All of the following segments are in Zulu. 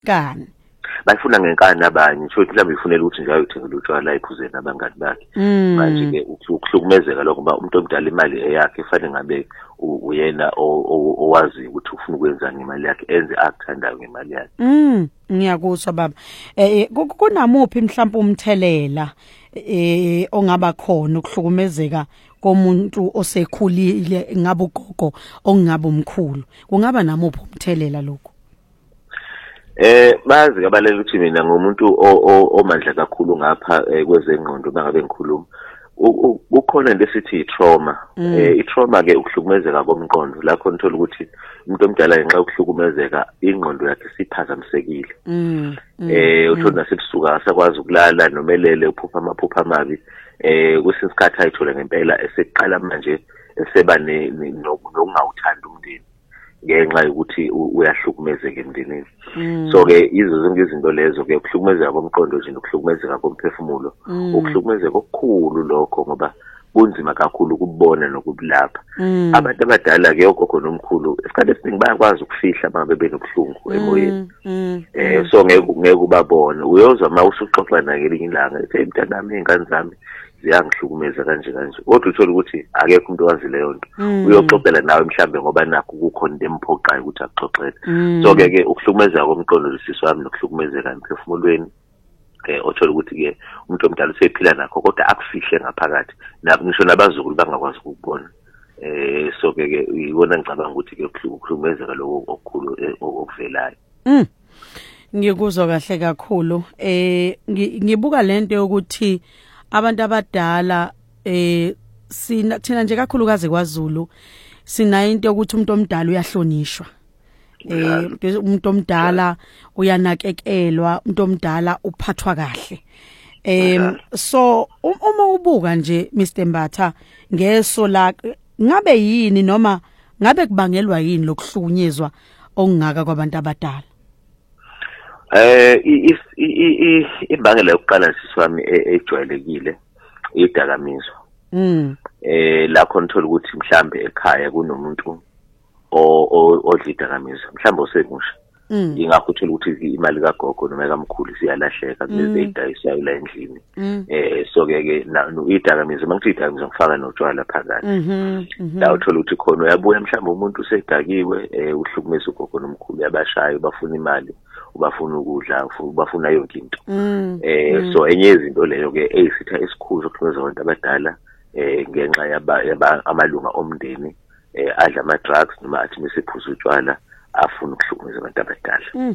kani bayifuna ngenkani abanye ngisho mhlawumbe ifunela ukuthi nje ayothengela utshwala ayiphuze nabangani bakhe manje ke ukuhlukumezeka lokho ba umuntu omdala imali eyakhe efanele ngabe uyena owazi ukuthi ufuna ukwenza ngemali yakhe enze akuthandayo ngemali yakhe ngiyakuzwa baba kunamuphi mhlawumbe umthelela ongaba khona ukuhlukumezeka komuntu osekhulile ngabe ugogo ongaba umkhulu kungaba namuphi umthelela lokho bazi kabalela ukuthi mina ngomuntu omandla kakhulu ngapha kwezengqondo bangabe ngikhuluma ukhona into esithi i-trauma i-trauma ke ukuhlukumezeka komqondo lakho nithola ukuthi umuntu omdala ngenxa yokuhlukumezeka ingqondo yakhe siphazamisekile uthola nasebusuku asakwazi ukulala nomelele uphupha amaphupha amabi kwesinye isikhathi ayithola ngempela eseqala manje eseba nokungawuthandi umndeni ngenxa yokuthi uyahlukumezeka emndenini so ke izo zonke izinto lezo ke ukuhlukumezeka komqondo nje nokuhlukumezeka komphefumulo ukuhlukumezeka okukhulu lokho ngoba kunzima kakhulu ukubona nokubulapha abantu abadala ke ogogo nomkhulu esikhathi esiningi bayakwazi ukufihla uma benobuhlungu emoyeni so ngeke ubabone uyozwa uma usuxoxa naye ngelinye ilanga ethi mntanami ingane zami ziyangihlukumeza kanje kodwa uthola ukuthi akekho umuntu owazi leyo nto uyoxoxela nawe mhlambe ngoba nakho kukhona into emphoqayo ukuthi axoxele so ke ukuhlukumezeka komqondo lesisi wami nokuhlukumezeka emphefumulweni othola ukuthi ke umuntu omdala usephila nakho kodwa akufihle ngaphakathi ngisho nabazukulu bangakwazi ukubona so ke ibona ngicabanga ukuthi ke ukuhlukumezeka lokho okukhulu okuvelayo ngikuzwa kahle kakhulu ngibuka lento yokuthi abantu abadala thina nje kakhulukazi kwaZulu sina into yokuthi umuntu omdala uyahlonishwa umuntu omdala uyanakekelwa umuntu omdala uphathwa kahle so uma ubuka nje Mr Mbatha ngeso la ngabe yini noma ngabe kubangelwa yini lokuhlukunyezwa okungaka kwabantu abadala imbangela yokuqala siswami ejwayelekile idakamizwa la khona uthola ukuthi mhlambe ekhaya kunomuntu odla idakamizwa mhlambe osemusha ingakho uthola ukuthi imali kagogo noma kamkhulu siyalahleka bese idayisayo la endlini so ke idakamizwa mangithi idakamizwa ngifaka notshwala phakathi la uthola ukuthi khona uyabuya mhlambe umuntu usedakiwe uhlukumeza ugogo nomkhulu yabashayo bafuna imali ubafuna ukudla ubafuna yonke into so enye izinto leyo ke eyisitha esikhulu sokuhlukumeza abantu abadala ngenxa amalunga omndeni adla ama drugs noma athi mesephuza utshwala afuna ukuhlukumeza abantu abadala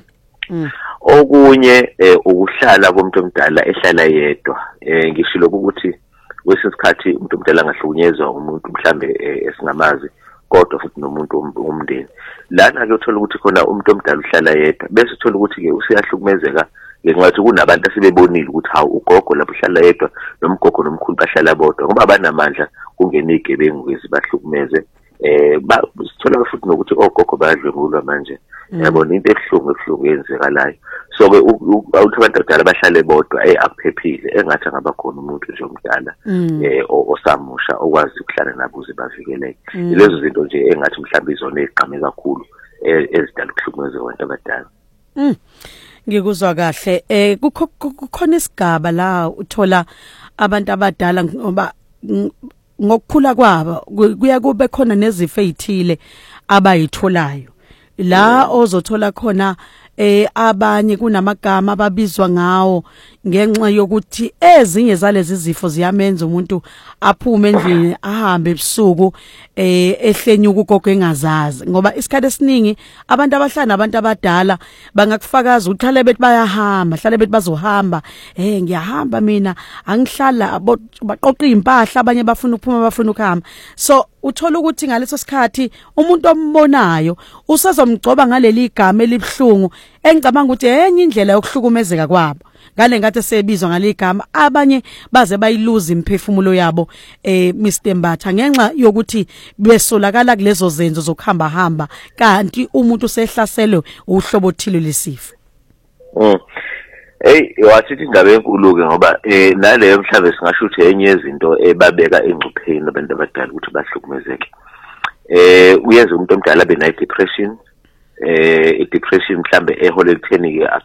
okunye ukuhlala komuntu omdala ehlala yedwa ngisho lokho ukuthi kwesinye isikhathi umuntu omdala angahlukunyezwa umuntu mhlambe esingamazi kodwa futhi nomuntu omndeni lana ke uthola ukuthi khona umuntu omdala uhlala yedwa bese uthola ukuthi ke usiyahlukumezeka ngenxa yokuthi kunabantu asebebonile ukuthi hawu ugogo lapho uhlala yedwa nomgogo nomkhulu bahlala bodwa ngoba abanamandla kungena igebengu ezibahlukumeze sithola futhi nokuthi ogogo bayadlwengulwa manje yabona into ebuhlungu yenzekalayo so ke ukuthi abantu abadala bahlale bodwa akuphephile engathi angaba khona umuntu nje omdala osamusha okwazi ukuhlala nabo uze bavikeleke lezo zinto nje engathi mhlawumbe izona eziqhame kakhulu ezidala ukuhlukumeza abantu abadala ngikuzwa kahle kukhona isigaba la uthola abantu abadala ngoba ngokukhula kwabo kuya kube khona nezifo ezithile abayitholayo la ozothola khona abanye kunamagama ababizwa ngawo ngenxa yokuthi ezinye zalezi zifo ziyamenza umuntu aphume endlini ahambe ebusuku ehlenyuka ugogo engazazi ngoba isikhathi esiningi abantu abahlala nabantu abadala bangakufakaza ukuthi hlale bethi bayahamba hlale bethi bazohamba ngiyahamba mina angihlala baqoqa impahla abanye bafuna ukuphuma bafuna ukuhamba so uthola ukuthi ngaleso sikhathi umuntu ombonayo usazomgcoba ngaleli igama elibhlungu engicabanga ukuthi enye indlela yokuhlukumezeka kwabo ngale ngathi sebizwa ngaligama abanye baze bayiluza imphefumulo yabo Mr Mbatha ngenxa yokuthi besolakala kulezo zenzo zokuhamba hamba kanti umuntu sehlaselwe uhlobo othile lesifo wathi indaba enkulu ke ngoba naleyo mhlawumbe singasho ukuthi enye izinto ebabeka engcupheni abantu abadala ukuthi bahlukumezeke uyenza umuntu omdala abe nayo depression i-depression mhlambe ehole ekutheni ke